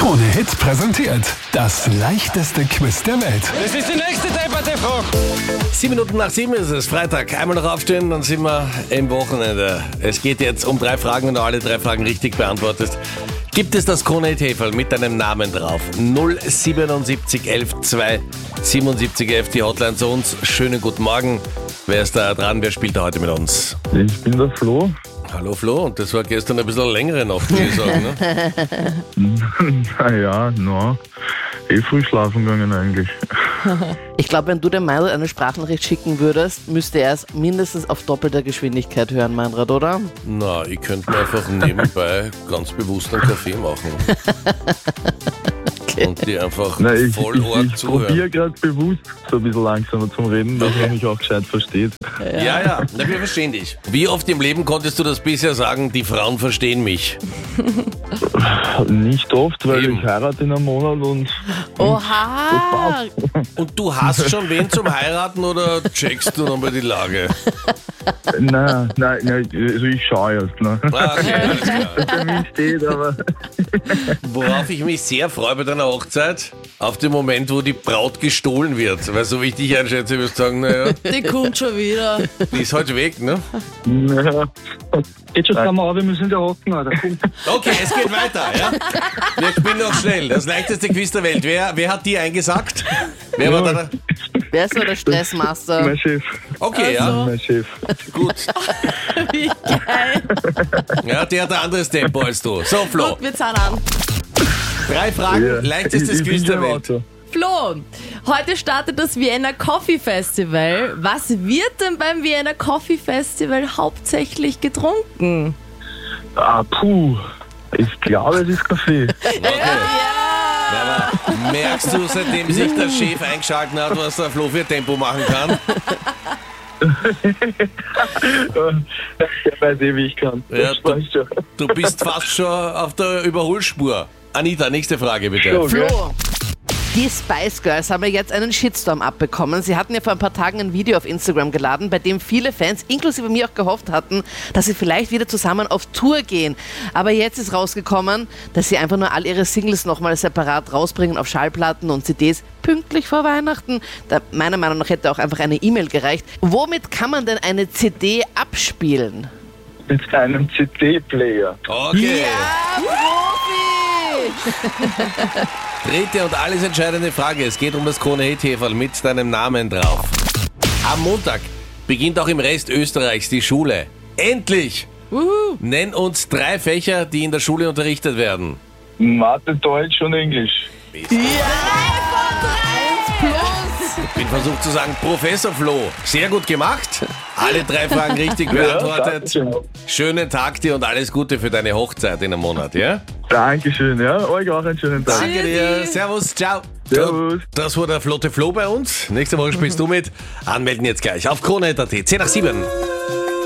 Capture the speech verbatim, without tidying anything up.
Krone-Hit präsentiert das leichteste Quiz der Welt. Das ist die nächste Debatte-Frage. Sieben Minuten nach sieben ist es, Freitag. Einmal noch aufstehen, dann sind wir im Wochenende. Es geht jetzt um drei Fragen, wenn du alle drei Fragen richtig beantwortest. Gibt es das Krone-Hit-Häferl mit deinem Namen drauf? null siebenundsiebzig elf zwei siebenundsiebzig elf, die Hotline zu uns. Schönen guten Morgen. Wer ist da dran? Wer spielt da heute mit uns? Ich bin der Flo. Hallo Flo, und das war gestern ein bisschen eine längere Nacht, würde ich sagen, ne? Naja, no. Eh früh schlafen gegangen eigentlich. Ich glaube, wenn du dem Meinrad eine Sprachnachricht schicken würdest, müsste er es mindestens auf doppelter Geschwindigkeit hören, Meinrad, oder? Na, ich könnte mir einfach nebenbei ganz bewusst einen Kaffee machen. Okay. Und die einfach Nein, ich, voll ich, arg ich zuhören. probiere gerade bewusst so ein bisschen langsamer zum Reden, dass man mich auch gescheit versteht. Ja, ja, na, wir verstehen dich. Wie oft im Leben konntest du das bisher sagen, die Frauen verstehen mich? Nicht oft, weil Eben. ich heirate in einem Monat und Oha! Und du hast schon wen zum Heiraten oder checkst du nochmal die Lage? nein, nein, nein, also ich schaue erst. Ne? Ah, okay, alles klar. Der Termin steht, aber Worauf ich mich sehr freue bei deiner Hochzeit, auf den Moment, wo die Braut gestohlen wird. Weil so wie ich dich einschätze, wirst du sagen, naja, Die kommt schon wieder. die ist heute weg, ne? ja. Geht schon zusammen, aber wir müssen ja hocken, Alter. Okay, es geht weiter, ja? Wir spielen noch schnell. Das leichteste Quiz der Welt. Wer, wer hat die eingesagt? Wer war da? Wer ist so der Stressmaster? mein Chef, Okay, ja, mein Chef. gut. Wie geil. Ja, der hat ein anderes Tempo als du. So, Flo, Gut, wir zahlen an. drei Fragen, Ja. leichtestes ich, ich Quiz bin der im Welt. Auto. Flo, heute startet das Vienna Coffee Festival. Was wird denn beim Vienna Coffee Festival hauptsächlich getrunken? Ah, puh. Ich glaube, es ist Kaffee. Aber merkst du, seitdem sich der Chef eingeschaltet hat, was der Flo für Tempo machen kann? Er weiß eh, wie ich kann. Ja, Das weiß ich schon. Du bist fast schon auf der Überholspur. Anita, nächste Frage bitte. So. Flo! Die Spice Girls haben ja jetzt einen Shitstorm abbekommen. Sie hatten ja vor ein paar Tagen ein Video auf Instagram geladen, bei dem viele Fans, inklusive mir auch gehofft hatten, dass sie vielleicht wieder zusammen auf Tour gehen. Aber jetzt ist rausgekommen, dass sie einfach nur all ihre Singles nochmal separat rausbringen auf Schallplatten und C Ds pünktlich vor Weihnachten. Da, meiner Meinung nach hätte auch einfach eine E-Mail gereicht. Womit kann man denn eine C D abspielen? Mit einem C D-Player. Okay. Profi! Dritte und alles entscheidende Frage. Es geht um das Krone-Hit-Häferl mit deinem Namen drauf. Am Montag beginnt auch im Rest Österreichs die Schule. Endlich! Nenn uns drei Fächer, die in der Schule unterrichtet werden. Mathe, Deutsch und Englisch. Ich bin versucht zu sagen, Professor Flo. Sehr gut gemacht. Alle drei Fragen richtig beantwortet. Dankeschön. Schönen Tag dir und alles Gute für deine Hochzeit in einem Monat, ja? Dankeschön, ja. Euch auch einen schönen Tag. Danke dir. Servus, ciao. Servus. Das war der Flotte Flo bei uns. Nächste Woche spielst du mit. Anmelden jetzt gleich auf Krone Punkt at. zehn nach sieben.